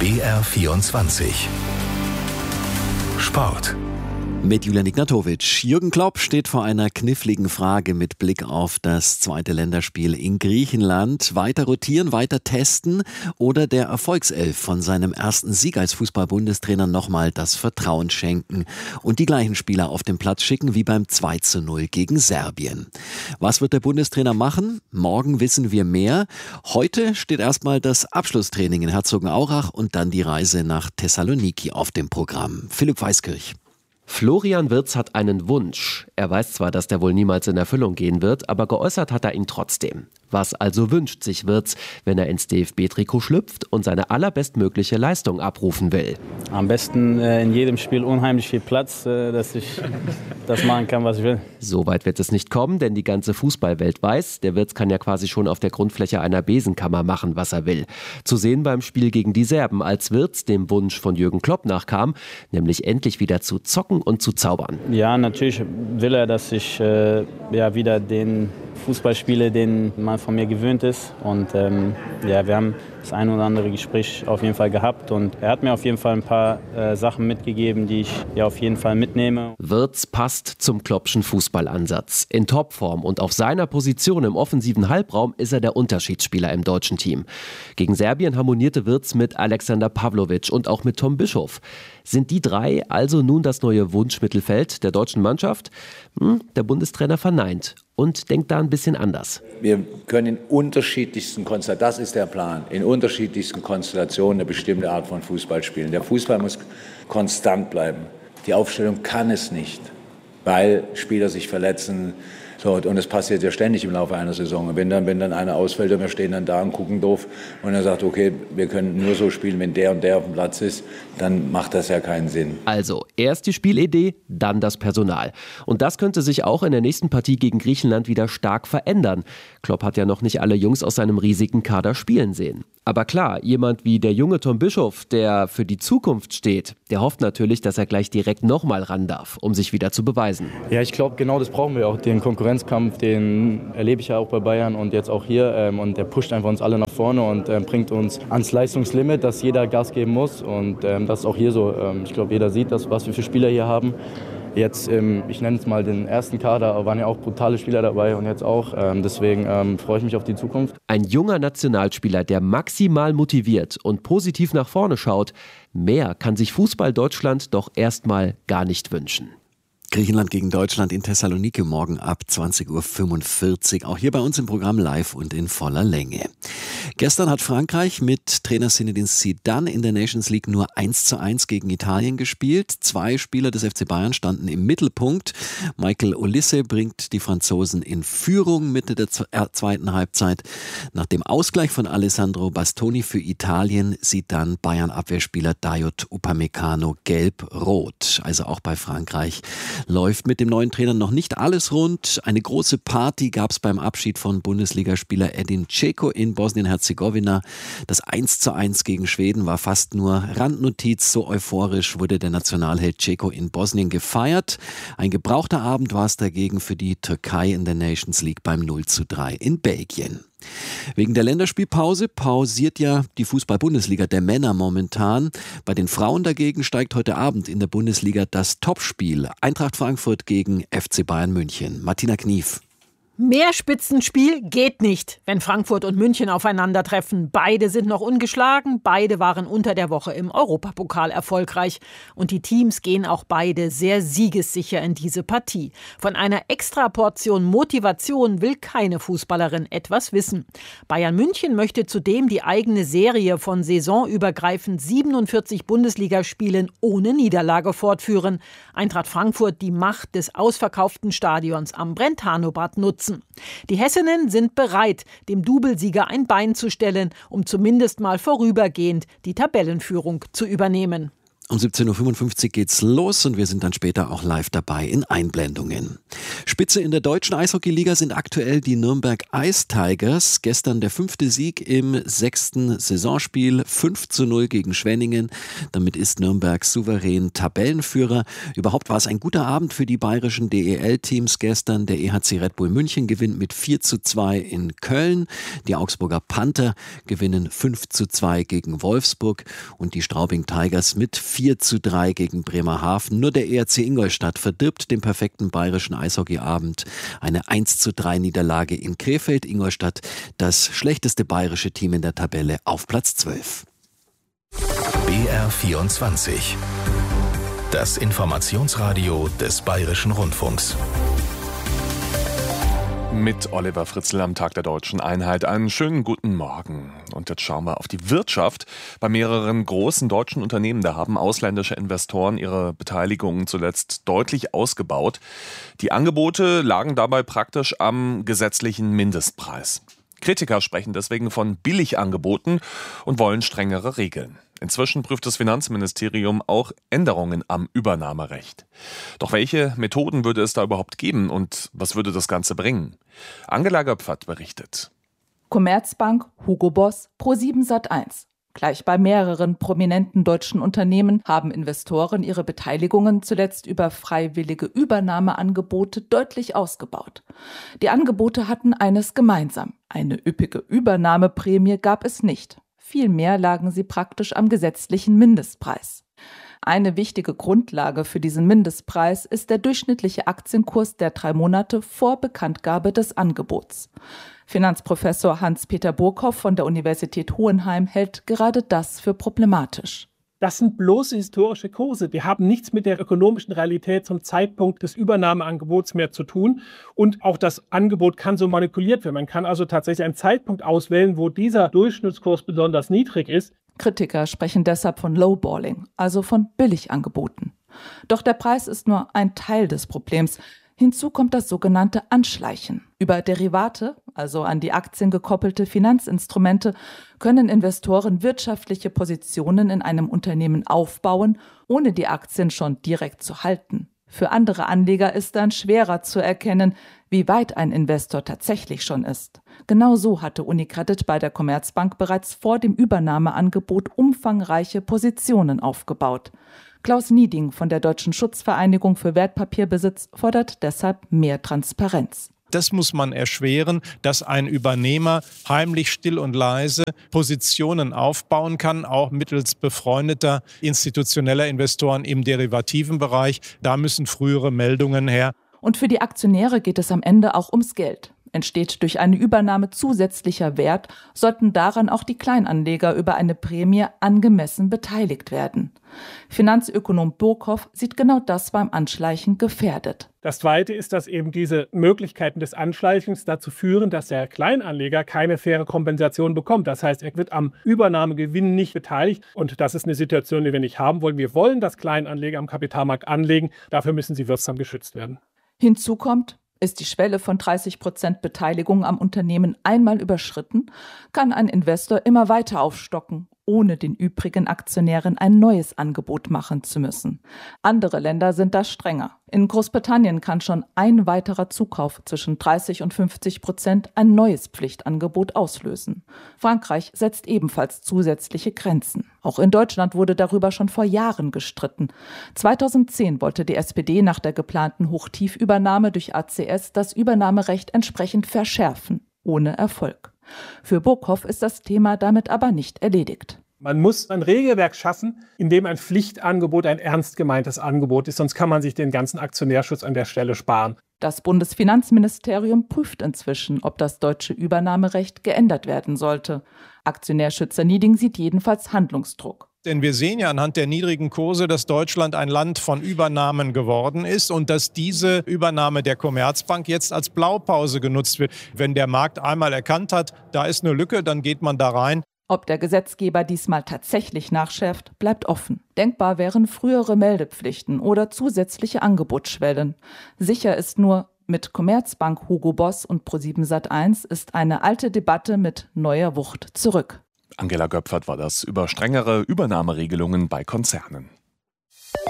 BR24 Sport. Mit Julian Ignatowitsch. Jürgen Klopp steht vor einer kniffligen Frage mit Blick auf das zweite Länderspiel in Griechenland. Weiter rotieren, weiter testen oder der Erfolgself von seinem ersten Sieg als Fußball-Bundestrainer nochmal das Vertrauen schenken und die gleichen Spieler auf den Platz schicken wie beim 2:0 gegen Serbien. Was wird der Bundestrainer machen? Morgen wissen wir mehr. Heute steht erstmal das Abschlusstraining in Herzogenaurach und dann die Reise nach Thessaloniki auf dem Programm. Philipp Weiskirch. Florian Wirtz hat einen Wunsch. Er weiß zwar, dass der wohl niemals in Erfüllung gehen wird, aber geäußert hat er ihn trotzdem. Was also wünscht sich Wirtz, wenn er ins DFB-Trikot schlüpft und seine allerbestmögliche Leistung abrufen will? Am besten in jedem Spiel unheimlich viel Platz, dass ich das machen kann, was ich will. So weit wird es nicht kommen, denn die ganze Fußballwelt weiß, der Wirtz kann ja quasi schon auf der Grundfläche einer Besenkammer machen, was er will. Zu sehen beim Spiel gegen die Serben, als Wirtz dem Wunsch von Jürgen Klopp nachkam, nämlich endlich wieder zu zocken und zu zaubern. Ja, natürlich will er, dass ich wieder den Fußball spiele, den man von mir gewöhnt ist. Und wir haben das ein oder andere Gespräch auf jeden Fall gehabt. Und er hat mir auf jeden Fall ein paar Sachen mitgegeben, die ich auf jeden Fall mitnehme. Wirtz passt zum Kloppschen Fußballansatz. In Topform und auf seiner Position im offensiven Halbraum ist er der Unterschiedsspieler im deutschen Team. Gegen Serbien harmonierte Wirtz mit Alexander Pavlovic und auch mit Tom Bischoff. Sind die drei also nun das neue Wunschmittelfeld der deutschen Mannschaft? Der Bundestrainer verneint und denkt da ein bisschen anders. Wir können in unterschiedlichsten Konstellationen, das ist der Plan, in unterschiedlichsten Konstellationen eine bestimmte Art von Fußball spielen. Der Fußball muss konstant bleiben. Die Aufstellung kann es nicht, weil Spieler sich verletzen. So, und das passiert ja ständig im Laufe einer Saison. Und wenn dann einer ausfällt und wir stehen dann da und gucken doof und er sagt, okay, wir können nur so spielen, wenn der und der auf dem Platz ist, dann macht das ja keinen Sinn. Also erst die Spielidee, dann das Personal. Und das könnte sich auch in der nächsten Partie gegen Griechenland wieder stark verändern. Klopp hat ja noch nicht alle Jungs aus seinem riesigen Kader spielen sehen. Aber klar, jemand wie der junge Tom Bischoff, der für die Zukunft steht, der hofft natürlich, dass er gleich direkt nochmal ran darf, um sich wieder zu beweisen. Ja, ich glaube, genau das brauchen wir auch. Den Konkurrenzkampf, den erlebe ich ja auch bei Bayern und jetzt auch hier. Und der pusht einfach uns alle nach vorne und bringt uns ans Leistungslimit, dass jeder Gas geben muss. Und das ist auch hier so. Ich glaube, jeder sieht das, was wir für Spieler hier haben. Jetzt, ich nenne es mal den ersten Kader, waren ja auch brutale Spieler dabei und jetzt auch. Deswegen freue ich mich auf die Zukunft. Ein junger Nationalspieler, der maximal motiviert und positiv nach vorne schaut, mehr kann sich Fußball Deutschland doch erstmal gar nicht wünschen. Griechenland gegen Deutschland in Thessaloniki morgen ab 20:45 Uhr. Auch hier bei uns im Programm live und in voller Länge. Gestern hat Frankreich mit Trainer Zinedine Zidane in der Nations League nur 1:1 gegen Italien gespielt. 2 Spieler des FC Bayern standen im Mittelpunkt. Michael Olise bringt die Franzosen in Führung Mitte der zweiten Halbzeit. Nach dem Ausgleich von Alessandro Bastoni für Italien sieht dann Bayern-Abwehrspieler Dayot Upamecano gelb-rot. Also auch bei Frankreich läuft mit dem neuen Trainer noch nicht alles rund. Eine große Party gab es beim Abschied von Bundesligaspieler Edin Dzeko in Bosnien-Herzegowina. Das 1:1 gegen Schweden war fast nur Randnotiz. So euphorisch wurde der Nationalheld Dzeko in Bosnien gefeiert. Ein gebrauchter Abend war es dagegen für die Türkei in der Nations League beim 0:3 in Belgien. Wegen der Länderspielpause pausiert ja die Fußball-Bundesliga der Männer momentan. Bei den Frauen dagegen steigt heute Abend in der Bundesliga das Topspiel. Eintracht Frankfurt gegen FC Bayern München. Martina Knief. Mehr Spitzenspiel geht nicht, wenn Frankfurt und München aufeinandertreffen. Beide sind noch ungeschlagen, beide waren unter der Woche im Europapokal erfolgreich. Und die Teams gehen auch beide sehr siegessicher in diese Partie. Von einer Extraportion Motivation will keine Fußballerin etwas wissen. Bayern München möchte zudem die eigene Serie von saisonübergreifend 47 Bundesligaspielen ohne Niederlage fortführen. Eintracht Frankfurt die Macht des ausverkauften Stadions am Brentano-Bad nutzen. Die Hessinnen sind bereit, dem Doublesieger ein Bein zu stellen, um zumindest mal vorübergehend die Tabellenführung zu übernehmen. Um 17.55 Uhr geht's los und wir sind dann später auch live dabei in Einblendungen. Spitze in der deutschen Eishockeyliga sind aktuell die Nürnberg Ice Tigers. Gestern der 5. Sieg im 6. Saisonspiel, 5:0 gegen Schwenningen. Damit ist Nürnberg souverän Tabellenführer. Überhaupt war es ein guter Abend für die bayerischen DEL-Teams gestern. Der EHC Red Bull München gewinnt mit 4:2 in Köln. Die Augsburger Panther gewinnen 5:2 gegen Wolfsburg und die Straubing Tigers mit 4:3 gegen Bremerhaven. Nur der ERC Ingolstadt verdirbt den perfekten bayerischen Eishockeyabend. Eine 1:3 Niederlage in Krefeld. Ingolstadt, das schlechteste bayerische Team in der Tabelle, auf Platz 12. BR24. Das Informationsradio des Bayerischen Rundfunks. Mit Oliver Fritzl am Tag der Deutschen Einheit. Einen schönen guten Morgen. Und jetzt schauen wir auf die Wirtschaft. Bei mehreren großen deutschen Unternehmen, da haben ausländische Investoren ihre Beteiligungen zuletzt deutlich ausgebaut. Die Angebote lagen dabei praktisch am gesetzlichen Mindestpreis. Kritiker sprechen deswegen von Billigangeboten und wollen strengere Regeln. Inzwischen prüft das Finanzministerium auch Änderungen am Übernahmerecht. Doch welche Methoden würde es da überhaupt geben und was würde das Ganze bringen? Angela Göpfert berichtet. Commerzbank, Hugo Boss, Pro7 Sat.1. Gleich bei mehreren prominenten deutschen Unternehmen haben Investoren ihre Beteiligungen zuletzt über freiwillige Übernahmeangebote deutlich ausgebaut. Die Angebote hatten eines gemeinsam: eine üppige Übernahmeprämie gab es nicht. Vielmehr lagen sie praktisch am gesetzlichen Mindestpreis. Eine wichtige Grundlage für diesen Mindestpreis ist der durchschnittliche Aktienkurs der 3 Monate vor Bekanntgabe des Angebots. Finanzprofessor Hans-Peter Burkhoff von der Universität Hohenheim hält gerade das für problematisch. Das sind bloße historische Kurse. Die haben nichts mit der ökonomischen Realität zum Zeitpunkt des Übernahmeangebots mehr zu tun. Und auch das Angebot kann so manipuliert werden. Man kann also tatsächlich einen Zeitpunkt auswählen, wo dieser Durchschnittskurs besonders niedrig ist. Kritiker sprechen deshalb von Lowballing, also von Billigangeboten. Doch der Preis ist nur ein Teil des Problems. Hinzu kommt das sogenannte Anschleichen. Über Derivate, also an die Aktien gekoppelte Finanzinstrumente, können Investoren wirtschaftliche Positionen in einem Unternehmen aufbauen, ohne die Aktien schon direkt zu halten. Für andere Anleger ist dann schwerer zu erkennen, wie weit ein Investor tatsächlich schon ist. Genau so hatte UniCredit bei der Commerzbank bereits vor dem Übernahmeangebot umfangreiche Positionen aufgebaut. Klaus Nieding von der Deutschen Schutzvereinigung für Wertpapierbesitz fordert deshalb mehr Transparenz. Das muss man erschweren, dass ein Übernehmer heimlich, still und leise Positionen aufbauen kann, auch mittels befreundeter institutioneller Investoren im derivativen Bereich. Da müssen frühere Meldungen her. Und für die Aktionäre geht es am Ende auch ums Geld. Entsteht durch eine Übernahme zusätzlicher Wert, sollten daran auch die Kleinanleger über eine Prämie angemessen beteiligt werden. Finanzökonom Burkhoff sieht genau das beim Anschleichen gefährdet. Das Zweite ist, dass eben diese Möglichkeiten des Anschleichens dazu führen, dass der Kleinanleger keine faire Kompensation bekommt. Das heißt, er wird am Übernahmegewinn nicht beteiligt. Und das ist eine Situation, die wir nicht haben wollen. Wir wollen, dass Kleinanleger am Kapitalmarkt anlegen. Dafür müssen sie wirksam geschützt werden. Hinzu kommt, ist die Schwelle von 30% Beteiligung am Unternehmen einmal überschritten, kann ein Investor immer weiter aufstocken, ohne den übrigen Aktionären ein neues Angebot machen zu müssen. Andere Länder sind da strenger. In Großbritannien kann schon ein weiterer Zukauf zwischen 30 und 50% ein neues Pflichtangebot auslösen. Frankreich setzt ebenfalls zusätzliche Grenzen. Auch in Deutschland wurde darüber schon vor Jahren gestritten. 2010 wollte die SPD nach der geplanten Hochtiefübernahme durch ACS das Übernahmerecht entsprechend verschärfen, ohne Erfolg. Für Burkhoff ist das Thema damit aber nicht erledigt. Man muss ein Regelwerk schaffen, in dem ein Pflichtangebot ein ernst gemeintes Angebot ist, sonst kann man sich den ganzen Aktionärschutz an der Stelle sparen. Das Bundesfinanzministerium prüft inzwischen, ob das deutsche Übernahmerecht geändert werden sollte. Aktionärschützer Nieding sieht jedenfalls Handlungsdruck. Denn wir sehen ja anhand der niedrigen Kurse, dass Deutschland ein Land von Übernahmen geworden ist und dass diese Übernahme der Commerzbank jetzt als Blaupause genutzt wird. Wenn der Markt einmal erkannt hat, da ist eine Lücke, dann geht man da rein. Ob der Gesetzgeber diesmal tatsächlich nachschärft, bleibt offen. Denkbar wären frühere Meldepflichten oder zusätzliche Angebotsschwellen. Sicher ist nur, mit Commerzbank, Hugo Boss und Pro7 Sat.1 ist eine alte Debatte mit neuer Wucht zurück. Angela Göpfert war das über strengere Übernahmeregelungen bei Konzernen.